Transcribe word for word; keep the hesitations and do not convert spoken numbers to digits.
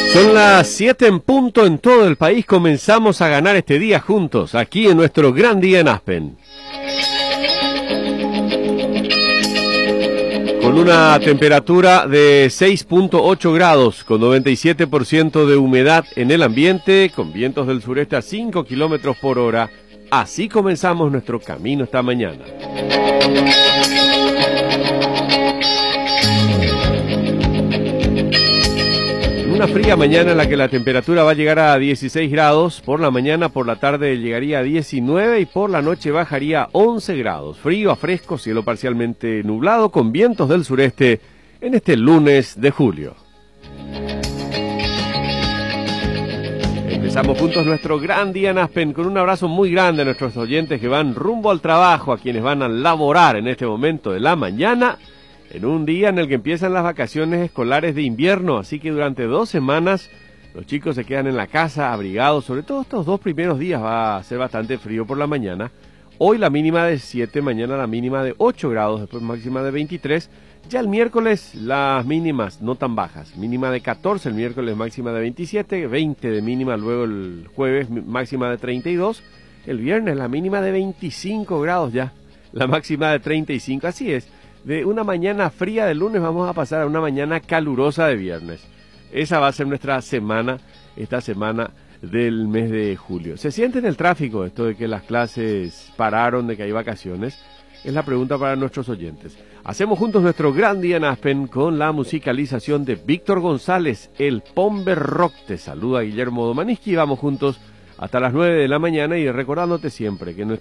Son las siete en punto en todo el país. Comenzamos a ganar este día juntos, aquí en nuestro gran día en Aspen. Con una temperatura de seis punto ocho grados, con noventa y siete por ciento de humedad en el ambiente, con vientos del sureste a cinco kilómetros por hora. Así comenzamos nuestro camino esta mañana. Una fría mañana en la que la temperatura va a llegar a dieciséis grados, por la mañana, por la tarde llegaría a diecinueve y por la noche bajaría a once grados. Frío a fresco, cielo parcialmente nublado con vientos del sureste en este lunes de julio. Empezamos juntos nuestro gran día en Aspen con un abrazo muy grande a nuestros oyentes que van rumbo al trabajo, a quienes van a laborar en este momento de la mañana, en un día en el que empiezan las vacaciones escolares de invierno, así que durante dos semanas los chicos se quedan en la casa abrigados, sobre todo estos dos primeros días va a ser bastante frío por la mañana. Hoy la mínima de siete, mañana la mínima de ocho grados, después máxima de veintitrés. Ya el miércoles las mínimas no tan bajas, mínima de catorce el miércoles, máxima de veintisiete, veinte de mínima luego el jueves, máxima de treinta y dos. El viernes la mínima de veinticinco grados ya, la máxima de treinta y cinco, así es. De una mañana fría de lunes vamos a pasar a una mañana calurosa de viernes. Esa va a ser nuestra semana, esta semana del mes de julio. ¿Se siente en el tráfico esto de que las clases pararon, de que hay vacaciones? Es la pregunta para nuestros oyentes. Hacemos juntos nuestro gran día en Aspen con la musicalización de Víctor González, el Pomber Rock. Te saluda Guillermo Domaniski y vamos juntos hasta las nueve de la mañana y recordándote siempre que nuestro